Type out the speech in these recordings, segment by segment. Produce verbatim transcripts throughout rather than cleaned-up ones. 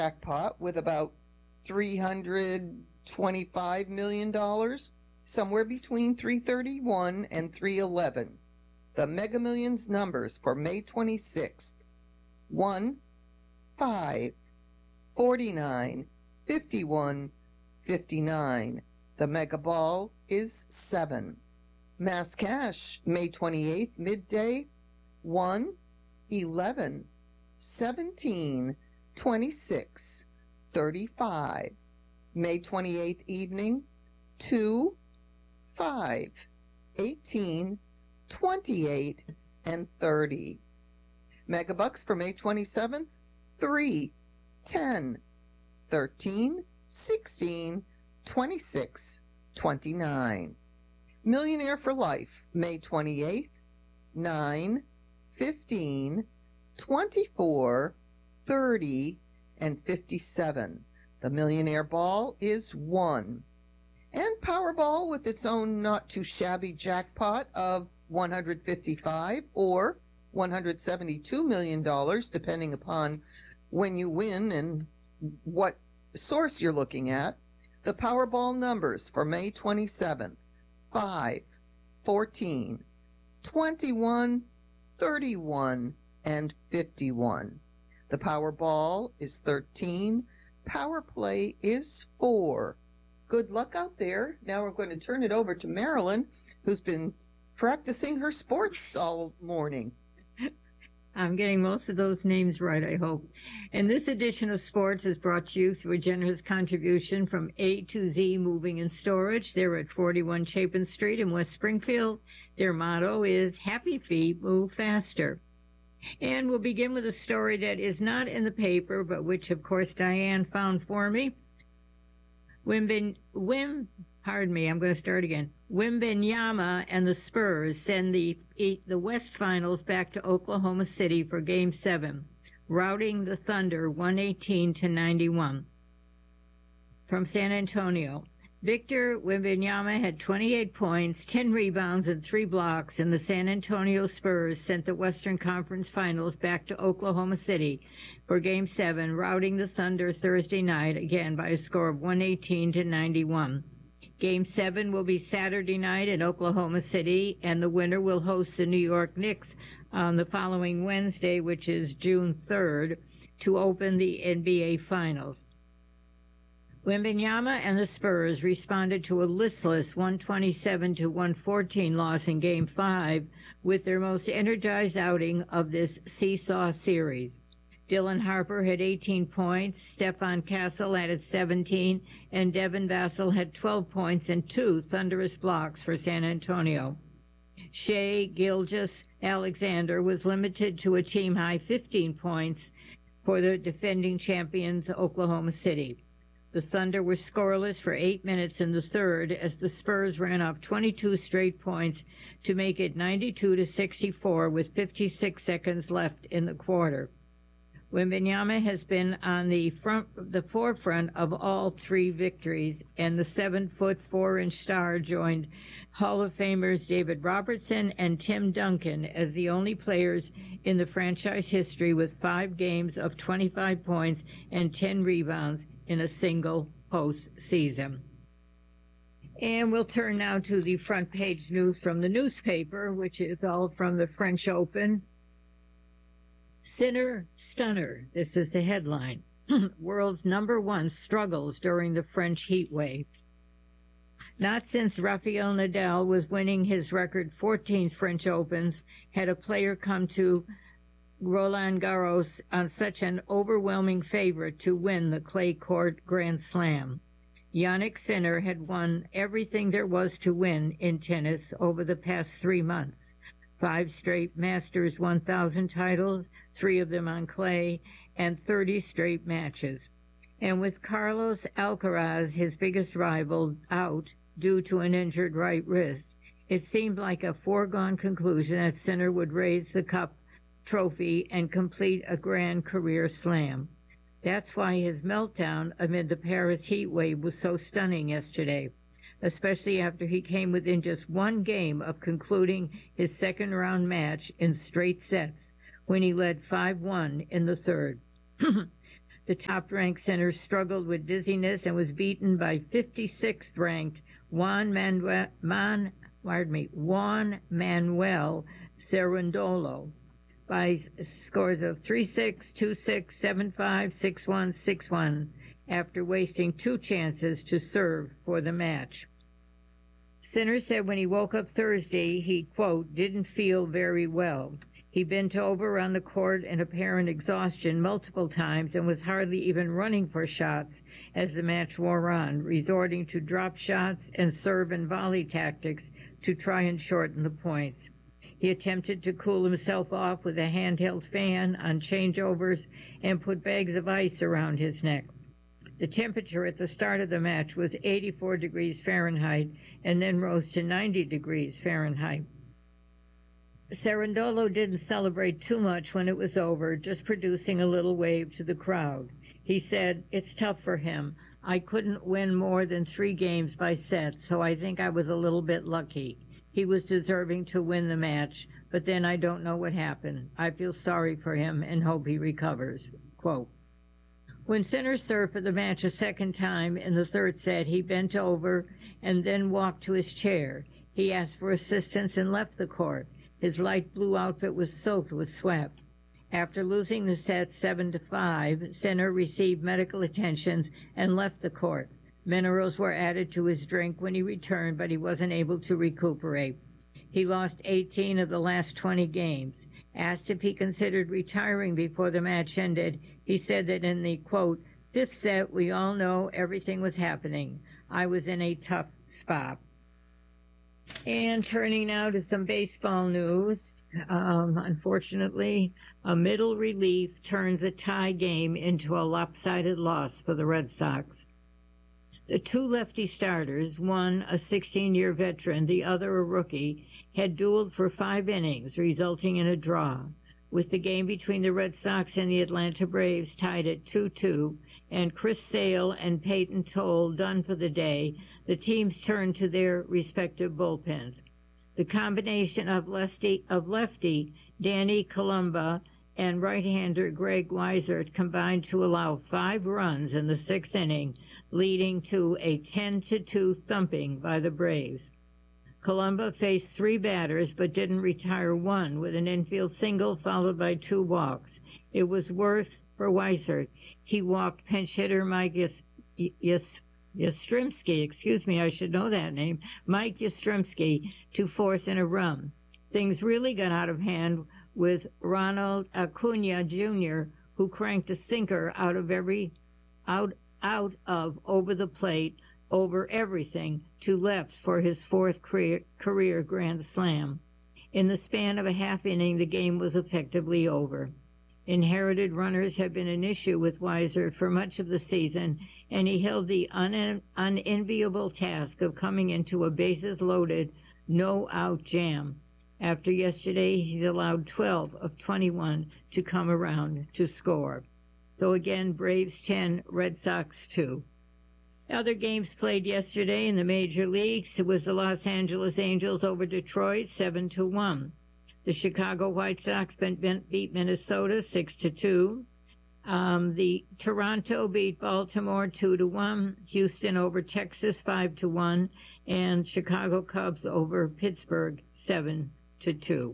jackpot with about three hundred twenty-five million dollars, somewhere between three thirty-one and three eleven. The Mega Millions numbers for May twenty-sixth: one, five, forty-nine, fifty-one, fifty-nine. The Mega Ball is seven. Mass Cash, May twenty-eighth, midday: one, eleven, seventeen, twenty-six, thirty-five. May twenty-eighth evening: two, five, eighteen, twenty-eight, and thirty. Megabucks for May twenty-seventh: three, ten, thirteen, sixteen, twenty-six, twenty-nine. Millionaire for Life, May twenty-eighth: nine, fifteen, twenty-four, thirty, and fifty-seven. The Millionaire Ball is one. And Powerball, with its own not-too-shabby jackpot of one hundred fifty-five or one hundred seventy-two million dollars, depending upon when you win and what source you're looking at. The Powerball numbers for May twenty-seventh: five, fourteen, twenty-one, thirty-one, and fifty-one. The Powerball is thirteen. Power Play is four. Good luck out there. Now we're going to turn it over to Marilyn, who's been practicing her sports all morning. I'm getting most of those names right, I hope. And this edition of Sports is brought to you through a generous contribution from A to Z Moving and Storage. They're at forty-one Chapin Street in West Springfield. Their motto is Happy Feet Move Faster. And we'll begin with a story that is not in the paper, but which, of course, Diane found for me. Wimben, Wim, pardon me, I'm going to start again. Wembanyama and the Spurs send the the West Finals back to Oklahoma City for Game seven, routing the Thunder one eighteen to ninety-one. From San Antonio, Victor Wembanyama had twenty-eight points, ten rebounds, and three blocks, and the San Antonio Spurs sent the Western Conference Finals back to Oklahoma City for Game seven, routing the Thunder Thursday night, again by a score of one eighteen to ninety-one. Game seven will be Saturday night in Oklahoma City, and the winner will host the New York Knicks on the following Wednesday, which is June third, to open the N B A Finals. Wembanyama and the Spurs responded to a listless one twenty-seven to one fourteen loss in Game five with their most energized outing of this seesaw series. Dylan Harper had eighteen points, Stephon Castle added seventeen, and Devin Vassell had twelve points and two thunderous blocks for San Antonio. Shai Gilgeous-Alexander was limited to a team-high fifteen points for the defending champions Oklahoma City. The Thunder were scoreless for eight minutes in the third as the Spurs ran off twenty-two straight points to make it ninety-two to sixty-four with fifty-six seconds left in the quarter. Wembanyama has been on the front, the forefront of all three victories, and the seven-foot, four-inch star joined Hall of Famers David Robertson and Tim Duncan as the only players in the franchise history with five games of twenty-five points and ten rebounds in a single postseason. And we'll turn now to the front page news from the newspaper, which is all from the French Open. Sinner Stunner, this is the headline. World's number one struggles during the French heat wave. Not since Rafael Nadal was winning his record fourteenth French Opens had a player come to Roland Garros on such an overwhelming favorite to win the clay court Grand Slam. Jannik Sinner had won everything there was to win in tennis over the past three months. Five straight Masters one thousand titles, three of them on clay, and thirty straight matches. And with Carlos Alcaraz, his biggest rival, out due to an injured right wrist, it seemed like a foregone conclusion that Sinner would raise the cup trophy and complete a grand career slam. That's why his meltdown amid the Paris heat wave was so stunning yesterday, especially after he came within just one game of concluding his second-round match in straight sets when he led five one in the third. The top-ranked center struggled with dizziness and was beaten by fifty-sixth ranked Juan Manuel, Man, pardon me, Juan Manuel Cerundolo by scores of three six, two six, seven five, six one, six one after wasting two chances to serve for the match. Sinner said when he woke up Thursday, he, quote, didn't feel very well. He bent over on the court in apparent exhaustion multiple times and was hardly even running for shots as the match wore on, resorting to drop shots and serve and volley tactics to try and shorten the points. He attempted to cool himself off with a handheld fan on changeovers and put bags of ice around his neck. The temperature at the start of the match was eighty-four degrees Fahrenheit and then rose to ninety degrees Fahrenheit. Cerundolo didn't celebrate too much when it was over, just producing a little wave to the crowd. He said, it's tough for him. I couldn't win more than three games by sets, so I think I was a little bit lucky. He was deserving to win the match, but then I don't know what happened. I feel sorry for him and hope he recovers. Quote, when Sinner served for the match a second time in the third set, he bent over and then walked to his chair. He asked for assistance and left the court. His light blue outfit was soaked with sweat. After losing the set seven to five, Sinner received medical attention and left the court. Minerals were added to his drink when he returned, but he wasn't able to recuperate. He lost eighteen of the last twenty games. Asked if he considered retiring before the match ended, he said that in the, quote, fifth set, we all know everything was happening. I was in a tough spot. And turning now to some baseball news. Um, unfortunately, a middle relief turns a tie game into a lopsided loss for the Red Sox. The two lefty starters, one a sixteen-year veteran, the other a rookie, had dueled for five innings, resulting in a draw. With the game between the Red Sox and the Atlanta Braves tied at two two, and Chris Sale and Peyton Toll done for the day, the teams turned to their respective bullpens. The combination of lefty, of lefty Danny Columba and right-hander Greg Weissert combined to allow five runs in the sixth inning, leading to a ten to two thumping by the Braves. Columba faced three batters but didn't retire one with an infield single followed by two walks. It was worse for Weissert. He walked pinch hitter Mike Yas- Yas- Yastrzemski, excuse me, I should know that name, Mike Yastrzemski, to force in a run. Things really got out of hand with Ronald Acuna Junior, who cranked a sinker out of every out out of over the plate, over everything, to left for his fourth career, career grand slam. In the span of a half inning, the game was effectively over. Inherited runners have been an issue with Weissert for much of the season, and he held the un- unenviable task of coming into a bases-loaded, no-out jam. After yesterday, he's allowed twelve of twenty-one to come around to score. So again, Braves ten, Red Sox two. Other games played yesterday in the major leagues. It was the Los Angeles Angels over Detroit, seven to one. The Chicago White Sox beat Minnesota six to two. Um, the Toronto beat Baltimore two to one. Houston over Texas five to one, and Chicago Cubs over Pittsburgh seven to two.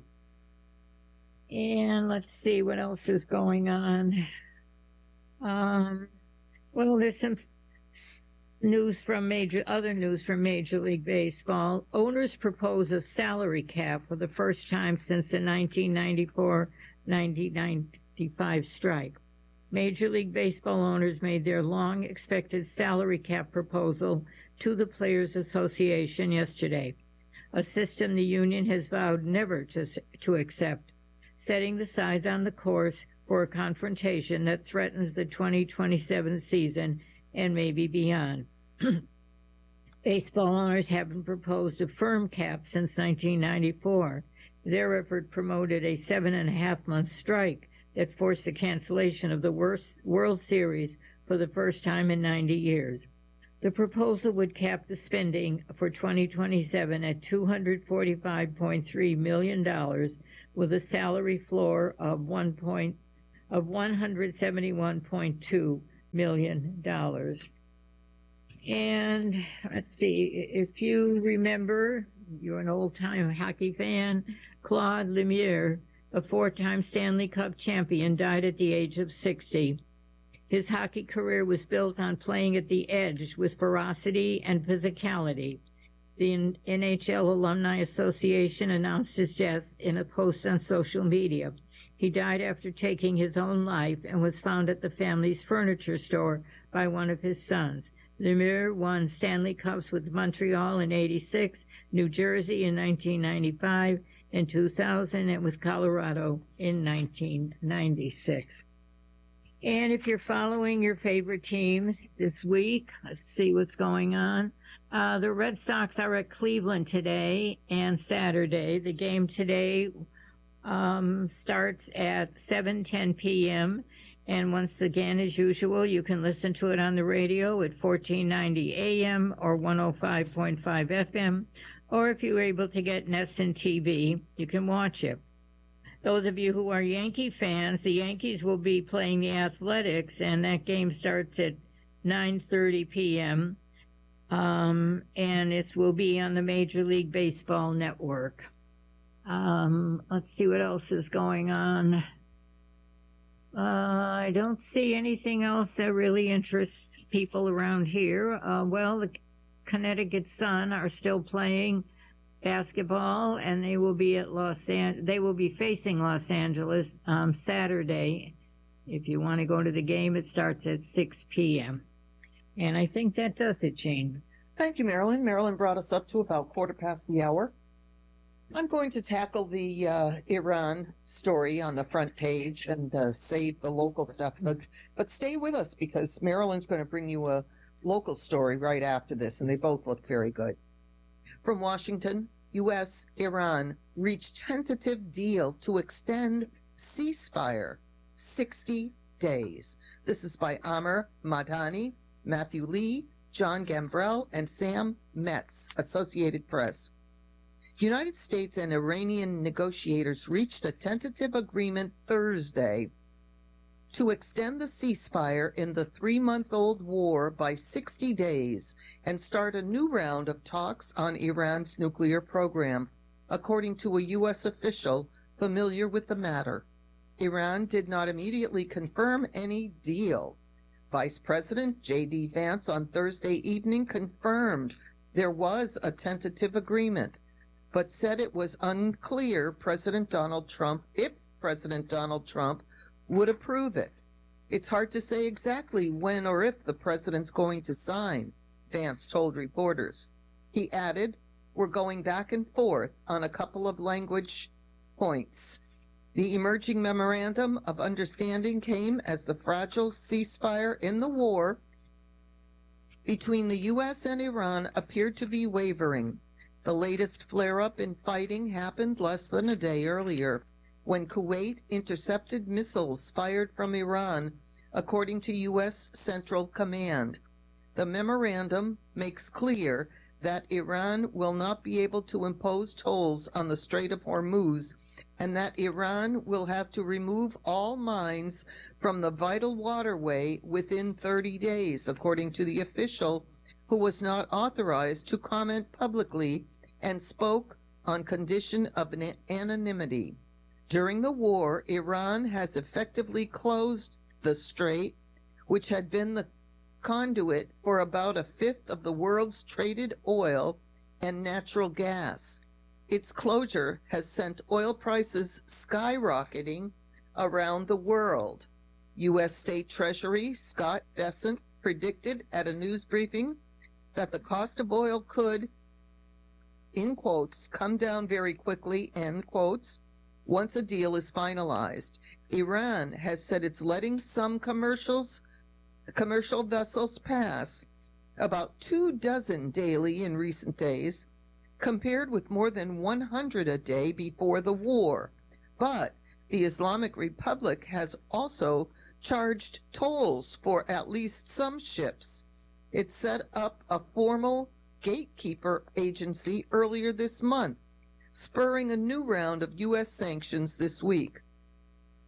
And let's see what else is going on. Um, well, there's some news from major, other news from Major League Baseball. Owners propose a salary cap for the first time since the nineteen ninety-four nineteen ninety-five strike. Major League Baseball owners made their long-expected salary cap proposal to the Players Association yesterday, a system the union has vowed never to, to accept, setting the sides on the course for a confrontation that threatens the twenty twenty-seven season and maybe beyond. Baseball owners haven't proposed a firm cap since nineteen ninety-four. Their effort promoted a seven and a half month strike that forced the cancellation of the World Series for the first time in ninety years. The proposal would cap the spending for twenty twenty-seven at two hundred forty-five point three million dollars with a salary floor of one point of one hundred seventy-one point two million dollars. And let's see, if you remember, you're an old-time hockey fan, Claude Lemieux, a four-time Stanley Cup champion, died at the age of sixty. His hockey career was built on playing at the edge with ferocity and physicality. The N H L Alumni Association announced his death in a post on social media. He died after taking his own life and was found at the family's furniture store by one of his sons. Lemieux won Stanley Cups with Montreal in eighty-six, New Jersey in nineteen ninety-five, and two thousand, and with Colorado in nineteen ninety-six. And if you're following your favorite teams this week, let's see what's going on. Uh, the Red Sox are at Cleveland today and Saturday. The game today um, starts at seven ten p.m., and once again, as usual, you can listen to it on the radio at fourteen ninety A M or one oh five point five F M, or if you're able to get Nesson T V, you can watch it. Those of you who are Yankee fans, the Yankees will be playing the Athletics, and that game starts at nine thirty p.m., um, and it will be on the Major League Baseball Network. Um, let's see what else is going on. Uh, I don't see anything else that really interests people around here. Uh, well, the Connecticut Sun are still playing basketball, and they will be at Los An- they will be facing Los Angeles um, Saturday. If you want to go to the game, it starts at six p.m. And I think that does it, Jane. Thank you, Marilyn. Marilyn brought us up to about quarter past the hour. I'm going to tackle the uh, Iran story on the front page and uh, save the local stuff, but, but stay with us because Marilyn's going to bring you a local story right after this, and they both look very good. From Washington, U S Iran reached tentative deal to extend ceasefire sixty days. This is by Amr Madani, Matthew Lee, John Gambrell, and Sam Metz, Associated Press. United States and Iranian negotiators reached a tentative agreement Thursday to extend the ceasefire in the three-month-old war by sixty days and start a new round of talks on Iran's nuclear program, according to a U S official familiar with the matter. Iran did not immediately confirm any deal. Vice President J D Vance on Thursday evening confirmed there was a tentative agreement, but said it was unclear President Donald Trump, if President Donald Trump would approve it. It's hard to say exactly when or if the president's going to sign, Vance told reporters. He added, "We're going back and forth on a couple of language points." The emerging memorandum of understanding came as the fragile ceasefire in the war between the U S and Iran appeared to be wavering. The latest flare-up in fighting happened less than a day earlier, when Kuwait intercepted missiles fired from Iran, according to U S Central Command. The memorandum makes clear that Iran will not be able to impose tolls on the Strait of Hormuz, and that Iran will have to remove all mines from the vital waterway within thirty days, according to the official, who was not authorized to comment publicly and spoke on condition of anonymity. During the war, Iran has effectively closed the strait, which had been the conduit for about a fifth of the world's traded oil and natural gas. Its closure has sent oil prices skyrocketing around the world. U S State Treasury Scott Bessent predicted at a news briefing that the cost of oil could, in quotes, come down very quickly, end quotes, once a deal is finalized. Iran has said it's letting some commercials, commercial vessels pass, about two dozen daily in recent days, compared with more than one hundred a day before the war. But the Islamic Republic has also charged tolls for at least some ships. It set up a formal gatekeeper agency earlier this month, spurring a new round of U S sanctions this week.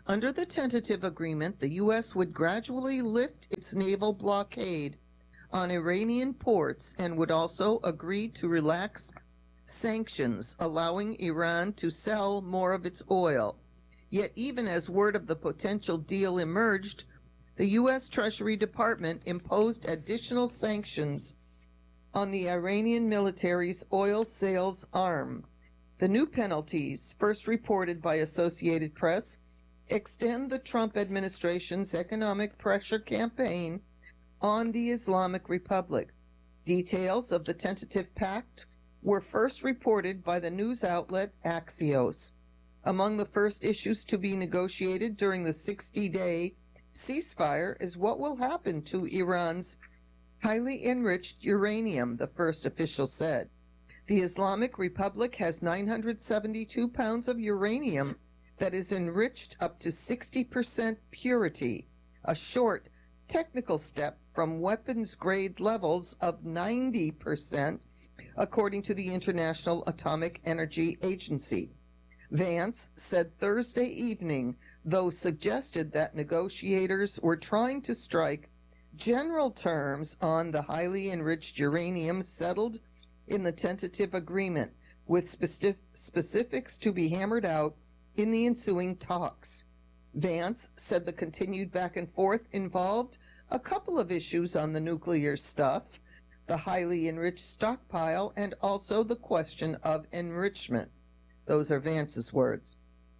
Under the tentative agreement, the U S would gradually lift its naval blockade on Iranian ports and would also agree to relax sanctions, allowing Iran to sell more of its oil. Yet even as word of the potential deal emerged, the U S Treasury Department imposed additional sanctions on the Iranian military's oil sales arm. The new penalties, first reported by Associated Press, extend the Trump administration's economic pressure campaign on the Islamic Republic. Details of the tentative pact were first reported by the news outlet Axios. Among the first issues to be negotiated during the sixty-day ceasefire is what will happen to Iran's highly enriched uranium, the first official said. The Islamic Republic has nine hundred seventy-two pounds of uranium that is enriched up to sixty percent purity, a short technical step from weapons-grade levels of ninety percent, according to the International Atomic Energy Agency. Vance said Thursday evening, though suggested that negotiators were trying to strike general terms on the highly enriched uranium settled in the tentative agreement, with specific, specifics to be hammered out in the ensuing talks. Vance said the continued back and forth involved a couple of issues on the nuclear stuff, the highly enriched stockpile, and also the question of enrichment. Those are Vance's words.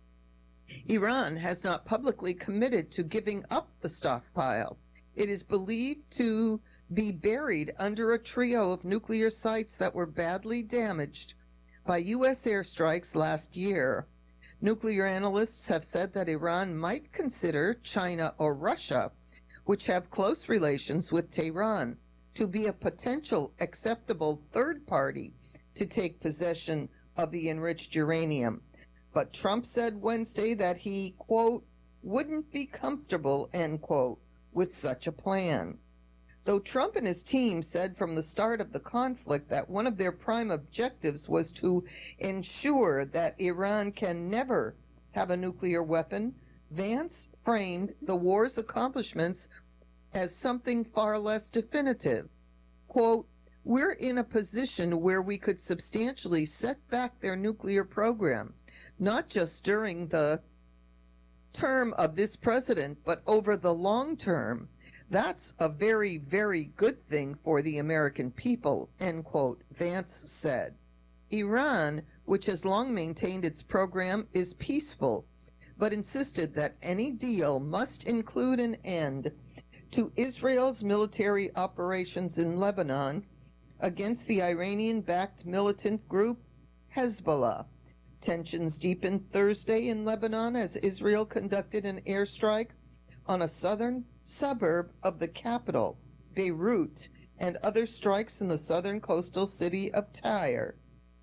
Iran has not publicly committed to giving up the stockpile. It is believed to be buried under a trio of nuclear sites that were badly damaged by U S airstrikes last year. Nuclear analysts have said that Iran might consider China or Russia, which have close relations with Tehran, to be a potential acceptable third party to take possession of the enriched uranium. But Trump said Wednesday that he, quote, wouldn't be comfortable, end quote, with such a plan. Though Trump and his team said from the start of the conflict that one of their prime objectives was to ensure that Iran can never have a nuclear weapon, Vance framed the war's accomplishments as something far less definitive. Quote, we're in a position where we could substantially set back their nuclear program, not just during the term of this president, but over the long term. That's a very, very good thing for the American people, end quote, Vance said. Iran, which has long maintained its program, is peaceful, but insisted that any deal must include an end to Israel's military operations in Lebanon against the Iranian-backed militant group Hezbollah. Tensions deepened Thursday in Lebanon as Israel conducted an airstrike on a southern suburb of the capital, Beirut, and other strikes in the southern coastal city of Tyre.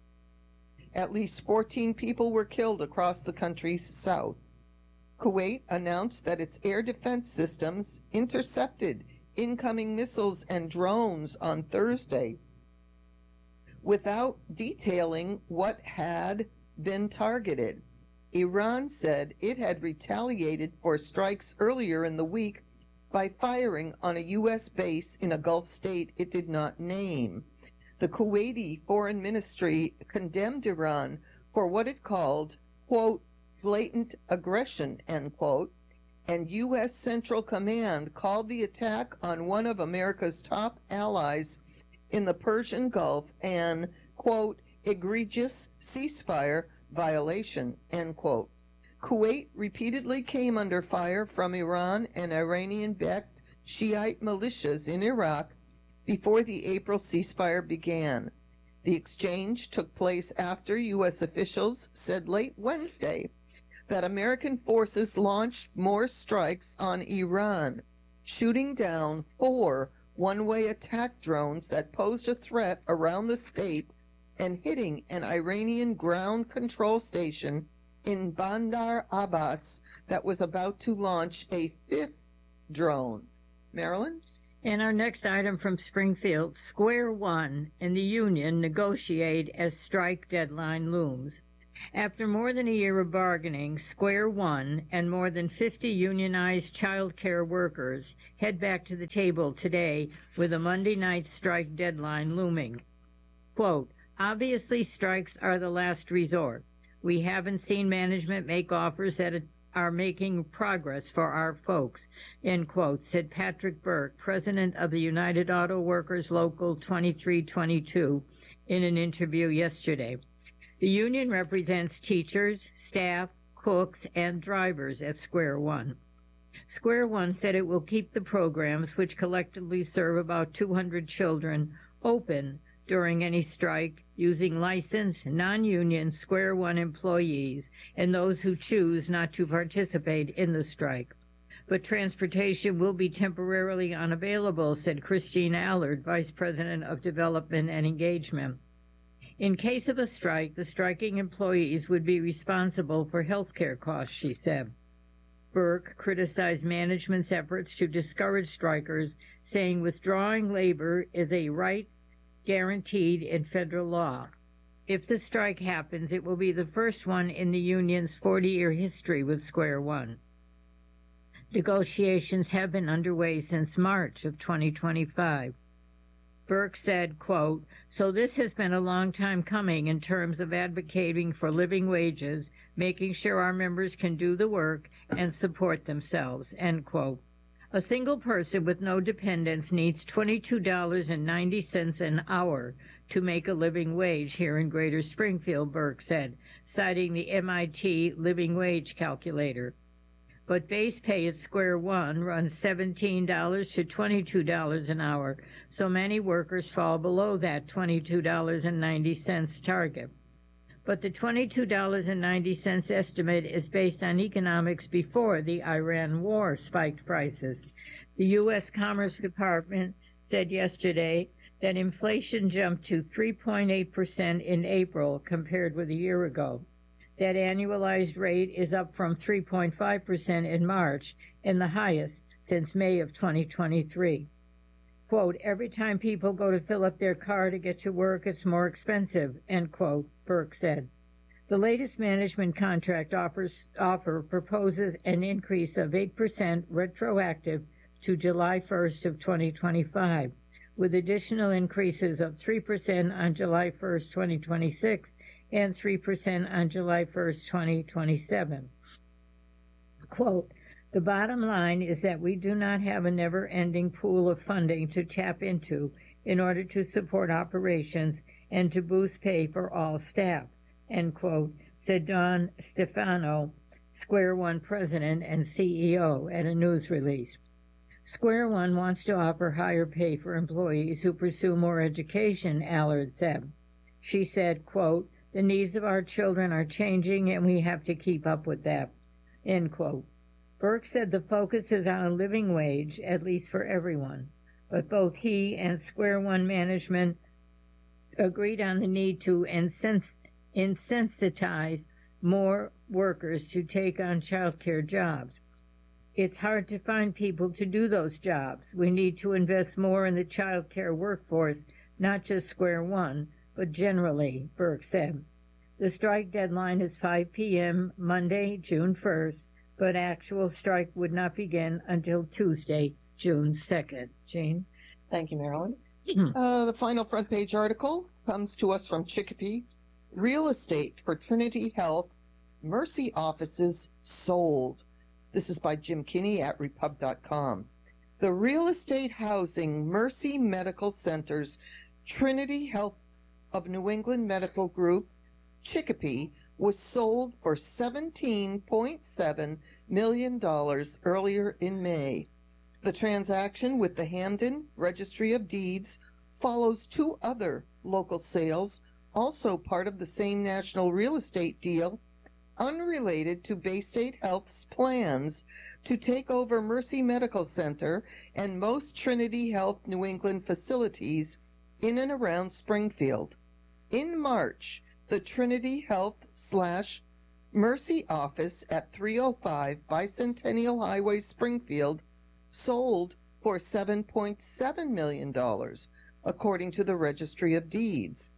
At least fourteen people were killed across the country's south. Kuwait announced that its air defense systems intercepted incoming missiles and drones on Thursday, without detailing what had been targeted. Iran said it had retaliated for strikes earlier in the week by firing on a U S base in a Gulf state it did not name. The Kuwaiti Foreign Ministry condemned Iran for what it called, quote, blatant aggression, end quote, and U S Central Command called the attack on one of America's top allies in the Persian Gulf an, quote, egregious ceasefire violation, end quote. Kuwait repeatedly came under fire from Iran and Iranian-backed Shiite militias in Iraq before the April ceasefire began. The exchange took place after U S officials said late Wednesday that American forces launched more strikes on Iran, shooting down four one-way attack drones that posed a threat around the state and hitting an Iranian ground control station in Bandar Abbas that was about to launch a fifth drone. Marilyn? And our next item from Springfield, Square One and the union negotiate as strike deadline looms. After more than a year of bargaining, Square One and more than fifty unionized child care workers head back to the table today with a Monday night strike deadline looming. Quote, obviously strikes are the last resort. We haven't seen management make offers that are making progress for our folks, end quote, said Patrick Burke, president of the United Auto Workers Local twenty-three twenty-two, in an interview yesterday. The union represents teachers, staff, cooks, and drivers at Square One. Square One said it will keep the programs, which collectively serve about two hundred children, open during any strike, using licensed, non-union Square One employees and those who choose not to participate in the strike. But transportation will be temporarily unavailable, said Christine Allard, Vice President of Development and Engagement. In case of a strike, the striking employees would be responsible for health care costs, she said. Burke criticized management's efforts to discourage strikers, saying withdrawing labor is a right guaranteed in federal law. If the strike happens, it will be the first one in the union's forty-year history with Square One. Negotiations have been underway since March of twenty twenty-five. Burke said, quote, so this has been a long time coming in terms of advocating for living wages, making sure our members can do the work and support themselves, end quote. A single person with no dependents needs twenty-two dollars and ninety cents an hour to make a living wage here in Greater Springfield, Burke said, citing the M I T living wage calculator. But base pay at Square One runs seventeen dollars to twenty-two dollars an hour, so many workers fall below that twenty-two dollars and ninety cents target. But the twenty-two dollars and ninety cents estimate is based on economics before the Iran war spiked prices. The U S Commerce Department said yesterday that inflation jumped to three point eight percent in April compared with a year ago. That annualized rate is up from three point five percent in March and the highest since May of twenty twenty-three. Quote, every time people go to fill up their car to get to work, it's more expensive, end quote, Burke said. The latest management contract offers, offer proposes an increase of eight percent retroactive to July first of twenty twenty-five, with additional increases of three percent on July first, twenty twenty-six, and three percent on July first, twenty twenty-seven. Quote, the bottom line is that we do not have a never-ending pool of funding to tap into in order to support operations and to boost pay for all staff, end quote, said Don Stefano, Square One president and C E O, at a news release. Square One wants to offer higher pay for employees who pursue more education, Allard said. She said, quote, the needs of our children are changing and we have to keep up with that, end quote. Burke said the focus is on a living wage, at least for everyone, but both he and Square One management agreed on the need to insens- insensitize more workers to take on childcare jobs. It's hard to find people to do those jobs. We need to invest more in the childcare workforce, not just Square One, but generally, Burke said. The strike deadline is five p.m. Monday, June first, but actual strike would not begin until Tuesday, June second. Jane? Thank you, Marilyn. uh, the final front page article comes to us from Chicopee. Real estate for Trinity Health Mercy offices sold. This is by Jim Kinney at repub dot com. The real estate housing Mercy Medical Center's Trinity Health of New England Medical Group, Chicopee, was sold for seventeen point seven million dollars earlier in May. The transaction with the Hamden Registry of Deeds follows two other local sales, also part of the same national real estate deal, unrelated to Baystate Health's plans to take over Mercy Medical Center and most Trinity Health New England facilities in and around Springfield. In March, the Trinity Health slash Mercy office at three oh five Bicentennial Highway, Springfield, sold for seven point seven million dollars, according to the Registry of Deeds.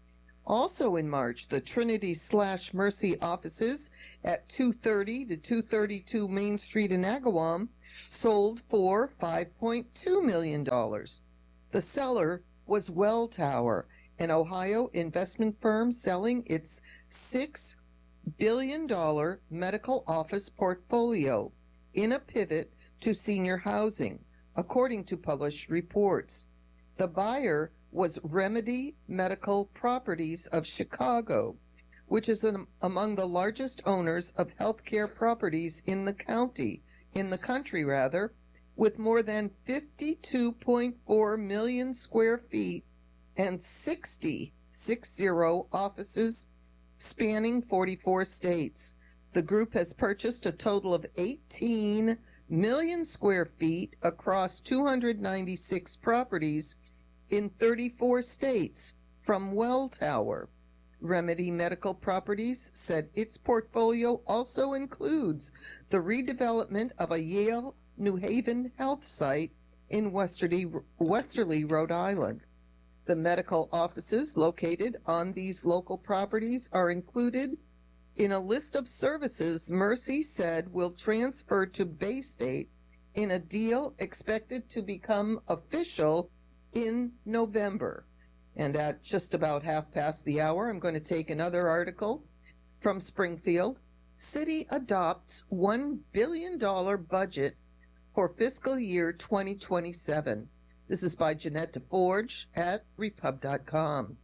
Also in March, the Trinity slash Mercy offices at two thirty to two thirty-two Main Street in Agawam sold for five point two million dollars. The seller was Welltower, an Ohio investment firm selling its six billion dollars medical office portfolio in a pivot to senior housing, according to published reports. The buyer was Remedy Medical Properties of Chicago, which is an, among the largest owners of healthcare properties in the county, in the country rather, with more than fifty-two point four million square feet and sixty, sixty offices spanning forty-four states. The group has purchased a total of eighteen million square feet across two hundred ninety-six properties in thirty-four states from Welltower. Remedy Medical Properties said its portfolio also includes the redevelopment of a Yale New Haven health site in Westerly, Westerly, Rhode Island. The medical offices located on these local properties are included in a list of services Mercy said will transfer to Baystate in a deal expected to become official in November. And at just about half past the hour, I'm going to take another article from Springfield. City adopts one billion dollars budget for fiscal year twenty twenty-seven. This is by Jeanette DeForge at repub dot com.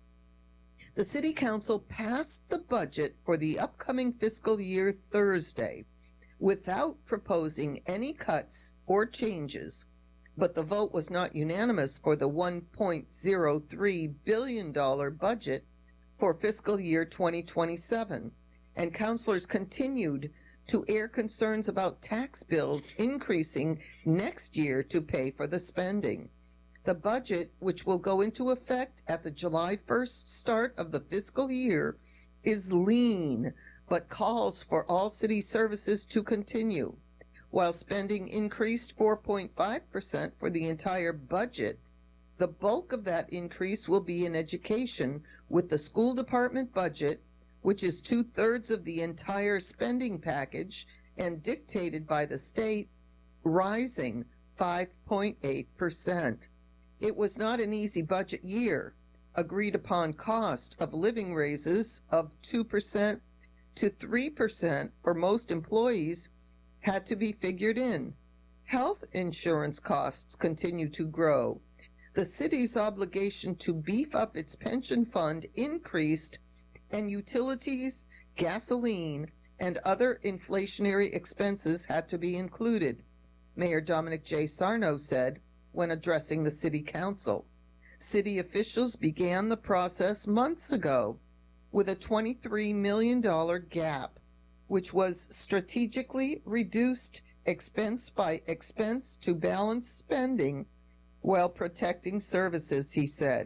The City Council passed the budget for the upcoming fiscal year Thursday without proposing any cuts or changes, but the vote was not unanimous for the one point zero three billion dollars budget for fiscal year twenty twenty-seven, and councilors continued to air concerns about tax bills increasing next year to pay for the spending. The budget, which will go into effect at the July first start of the fiscal year, is lean, but calls for all city services to continue. While spending increased four point five percent for the entire budget, the bulk of that increase will be in education, with the school department budget, which is two-thirds of the entire spending package and dictated by the state, rising five point eight percent. It was not an easy budget year. Agreed upon cost of living raises of two percent to three percent for most employees had to be figured in. Health insurance costs continue to grow. The city's obligation to beef up its pension fund increased, and utilities, gasoline, and other inflationary expenses had to be included, Mayor Dominic J. Sarno said when addressing the City Council. City officials began the process months ago with a twenty-three million dollars gap, which was strategically reduced expense by expense to balance spending while protecting services, he said.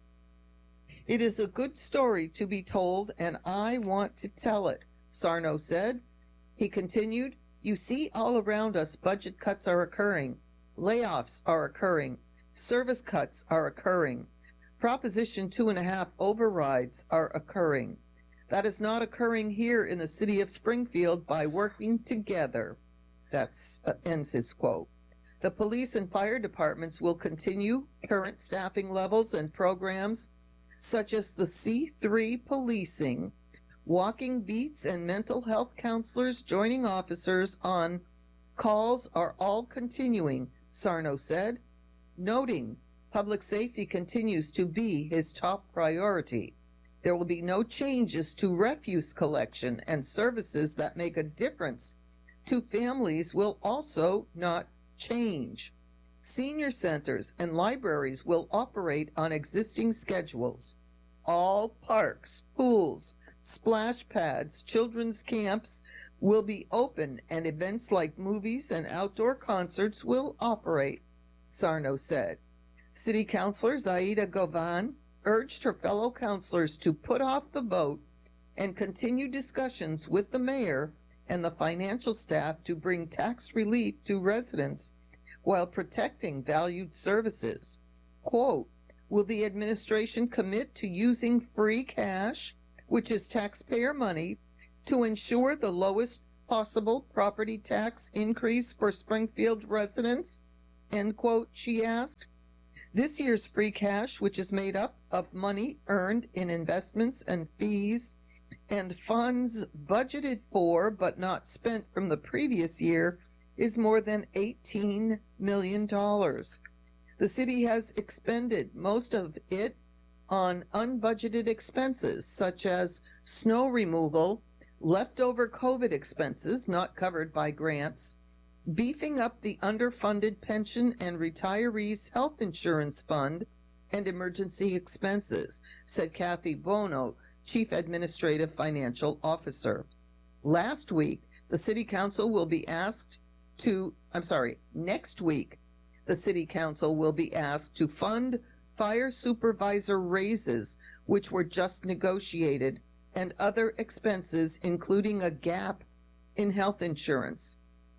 It is a good story to be told, and I want to tell it, Sarno said. He continued, you see all around us budget cuts are occurring, layoffs are occurring, service cuts are occurring, Proposition two and a half overrides are occurring. That is not occurring here in the city of Springfield by working together. That's uh, ends his quote. The police and fire departments will continue current staffing levels and programs such as the C three policing, walking beats, and mental health counselors joining officers on calls are all continuing, Sarno said, noting public safety continues to be his top priority. There will be no changes to refuse collection, and services that make a difference to families will also not change. Senior centers and libraries will operate on existing schedules. All parks, pools, splash pads, children's camps will be open, and events like movies and outdoor concerts will operate, Sarno said. City Councilor Zaida Govan urged her fellow councilors to put off the vote and continue discussions with the mayor and the financial staff to bring tax relief to residents while protecting valued services. Quote, Will the administration commit to using free cash, which is taxpayer money, to ensure the lowest possible property tax increase for Springfield residents? End quote, she asked. This year's free cash, which is made up of money earned in investments and fees and funds budgeted for but not spent from the previous year, is more than eighteen million dollars. The city has expended most of it on unbudgeted expenses such as snow removal, leftover COVID expenses not covered by grants, beefing up the underfunded pension and retirees' health insurance fund, and emergency expenses, said Kathy Bono, Chief Administrative Financial Officer. Last week, the City Council will be asked to, I'm sorry, next week, the City Council will be asked to fund fire supervisor raises, which were just negotiated, and other expenses, including a gap in health insurance.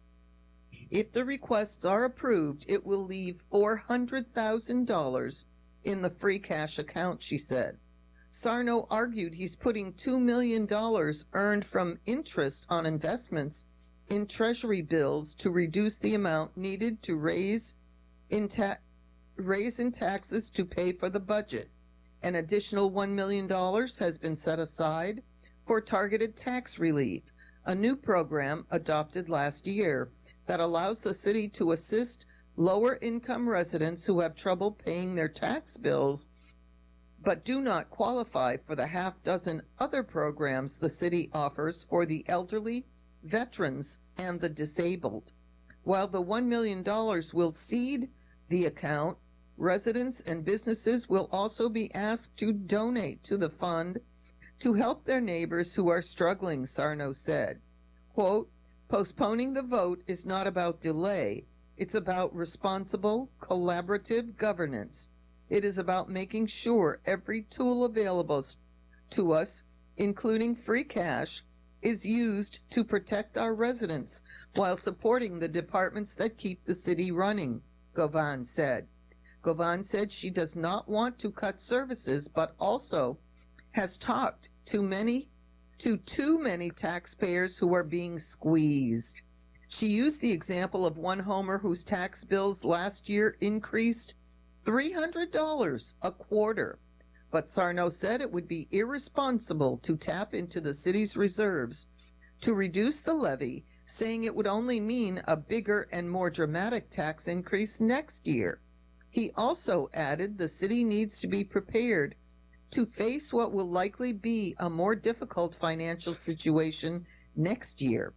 If the requests are approved, it will leave four hundred thousand dollars in the free cash account, she said. Sarno argued he's putting two million dollars earned from interest on investments in Treasury bills to reduce the amount needed to raise in, ta- raise in taxes to pay for the budget. An additional one million dollars has been set aside for targeted tax relief, a new program adopted last year that allows the city to assist lower-income residents who have trouble paying their tax bills but do not qualify for the half-dozen other programs the city offers for the elderly, veterans, and the disabled. While the one million dollars will seed the account, residents and businesses will also be asked to donate to the fund to help their neighbors who are struggling, Sarno said. Quote, postponing the vote is not about delay. It's about responsible, collaborative governance. It is about making sure every tool available to us, including free cash, is used to protect our residents while supporting the departments that keep the city running, Govan said. Govan said she does not want to cut services, but also has talked to many, to too many taxpayers who are being squeezed. She used the example of one homer whose tax bills last year increased three hundred dollars a quarter. But Sarno said it would be irresponsible to tap into the city's reserves to reduce the levy, saying it would only mean a bigger and more dramatic tax increase next year. He also added the city needs to be prepared to face what will likely be a more difficult financial situation next year.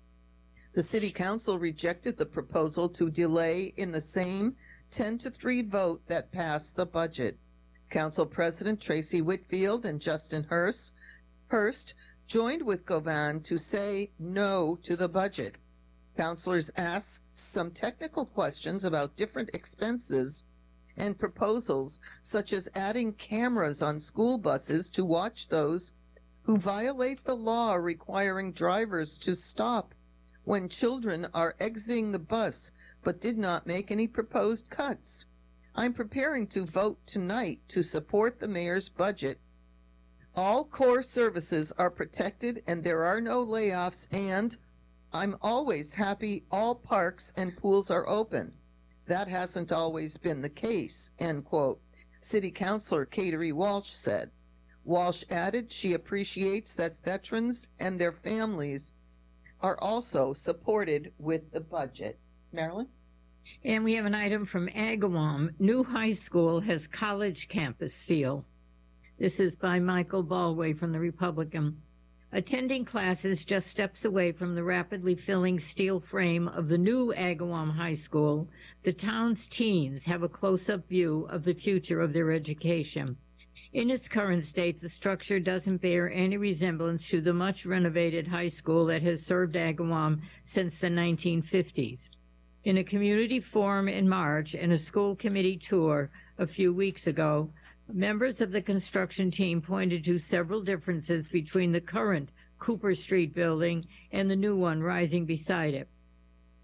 The City Council rejected the proposal to delay in the same ten to three vote that passed the budget. Council President Tracy Whitfield and Justin Hurst, Hurst joined with Govan to say no to the budget. Councilors asked some technical questions about different expenses and proposals, such as adding cameras on school buses to watch those who violate the law requiring drivers to stop when children are exiting the bus, but did not make any proposed cuts. I'm preparing to vote tonight to support the mayor's budget. All core services are protected and there are no layoffs, and I'm always happy all parks and pools are open. That hasn't always been the case, end quote, City Councilor Kateri Walsh said. Walsh added she appreciates that veterans and their families are also supported with the budget. Marilyn? And we have an item from Agawam. New high school has college campus feel. This is by Michael Ballway from the Republican. Attending classes just steps away from the rapidly filling steel frame of the new Agawam High School, the town's teens have a close-up view of the future of their education. In its current state, the structure doesn't bear any resemblance to the much renovated high school that has served Agawam since the nineteen fifties. In a community forum in March and a school committee tour a few weeks ago, members of the construction team pointed to several differences between the current Cooper Street building and the new one rising beside it.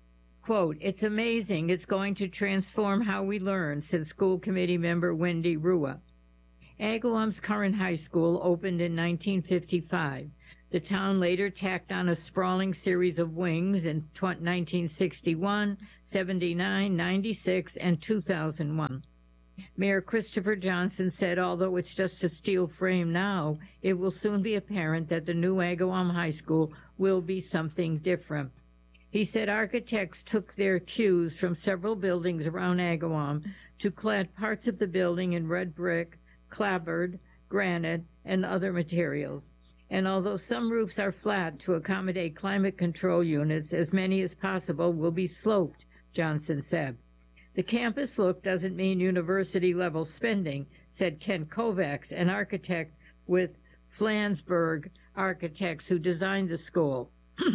Quote, "It's amazing. It's going to transform how we learn," said school committee member Wendy Rua. Agawam's current high school opened in nineteen fifty-five. The town later tacked on a sprawling series of wings in nineteen sixty-one, seventy-nine, ninety-six, and two thousand one. Mayor Christopher Johnson said although it's just a steel frame now, it will soon be apparent that the new Agawam High School will be something different. He said architects took their cues from several buildings around Agawam to clad parts of the building in red brick, clapboard, granite, and other materials. And although some roofs are flat to accommodate climate control units, as many as possible will be sloped, Johnson said. The campus look doesn't mean university-level spending, said Ken Kovacs, an architect with Flansburgh Architects who designed the school.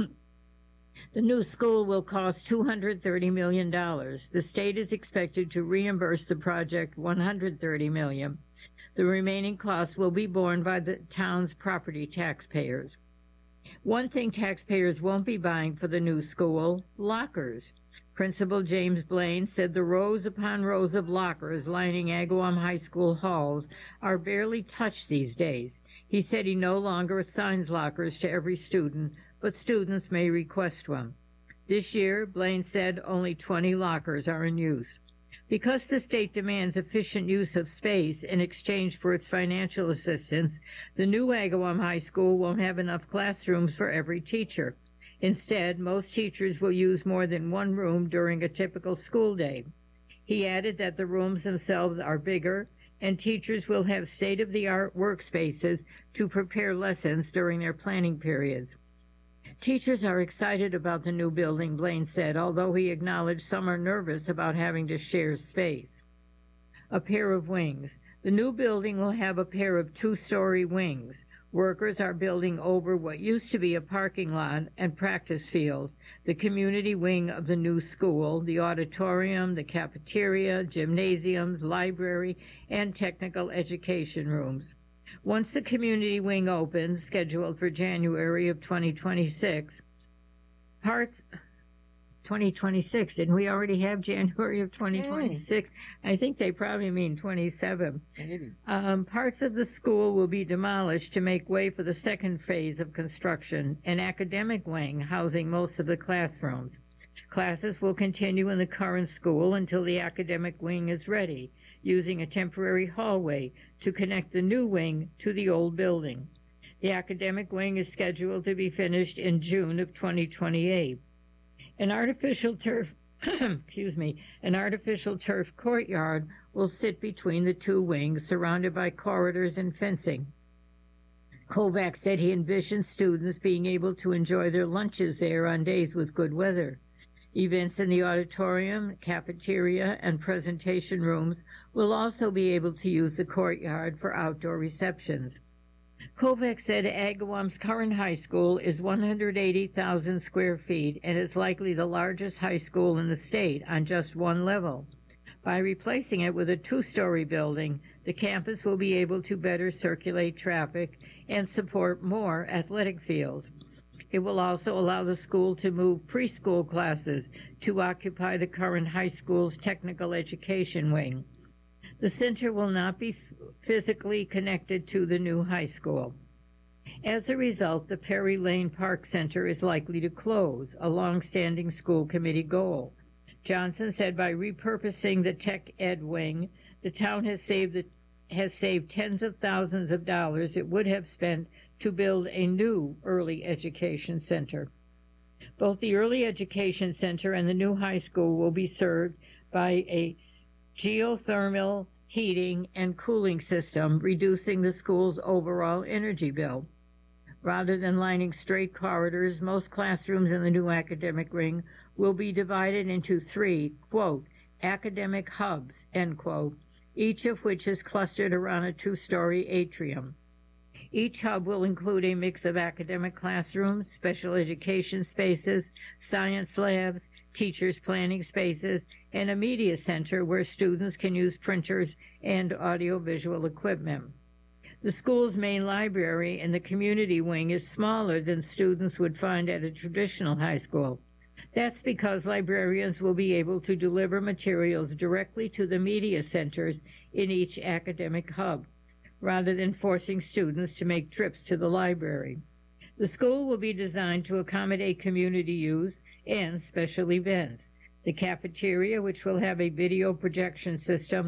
The new school will cost two hundred thirty million dollars. The state is expected to reimburse the project one hundred thirty million dollars. The remaining costs will be borne by the town's property taxpayers. One thing taxpayers won't be buying for the new school, lockers. Principal James Blaine said the rows upon rows of lockers lining Agawam High School halls are barely touched these days. He said he no longer assigns lockers to every student, but students may request one. This year, Blaine said only twenty lockers are in use. Because the state demands efficient use of space in exchange for its financial assistance, the new Agawam High School won't have enough classrooms for every teacher. Instead, most teachers will use more than one room during a typical school day. He added that the rooms themselves are bigger, and teachers will have state-of-the-art workspaces to prepare lessons during their planning periods. Teachers are excited about the new building, Blaine said, although he acknowledged some are nervous about having to share space. A pair of wings. The new building will have a pair of two-story wings. Workers are building over what used to be a parking lot and practice fields, the community wing of the new school, the auditorium, the cafeteria, gymnasiums, library, and technical education rooms. Once the community wing opens, scheduled for January of twenty twenty-six, parts twenty twenty-six, didn't we already have January of twenty twenty-six? I think they probably mean twenty-seven. Um, parts of the school will be demolished to make way for the second phase of construction, an academic wing housing most of the classrooms. Classes will continue in the current school until the academic wing is ready, using a temporary hallway to connect the new wing to the old building. The academic wing is scheduled to be finished in June of twenty twenty-eight. An artificial turf, excuse me, an artificial turf courtyard will sit between the two wings, surrounded by corridors and fencing. Kovacs said he envisions students being able to enjoy their lunches there on days with good weather. Events in the auditorium, cafeteria, and presentation rooms will also be able to use the courtyard for outdoor receptions. Kovacs said Agawam's current high school is one hundred eighty thousand square feet and is likely the largest high school in the state on just one level. By replacing it with a two-story building, the campus will be able to better circulate traffic and support more athletic fields. It will also allow the school to move preschool classes to occupy the current high school's technical education wing. The center will not be physically connected to the new high school. As a result, the Perry Lane Park Center is likely to close, a long-standing school committee goal. Johnson said by repurposing the tech ed wing, the town has saved, the, has saved tens of thousands of dollars it would have spent to build a new early education center. Both the early education center and the new high school will be served by a geothermal heating and cooling system, reducing the school's overall energy bill. Rather than lining straight corridors, most classrooms in the new academic wing will be divided into three, quote, academic hubs, end quote, each of which is clustered around a two-story atrium. Each hub will include a mix of academic classrooms, special education spaces, science labs, teachers' planning spaces, and a media center where students can use printers and audiovisual equipment. The school's main library in the community wing is smaller than students would find at a traditional high school. That's because librarians will be able to deliver materials directly to the media centers in each academic hub, rather than forcing students to make trips to the library. The school will be designed to accommodate community use and special events. The cafeteria, which will have a video projection system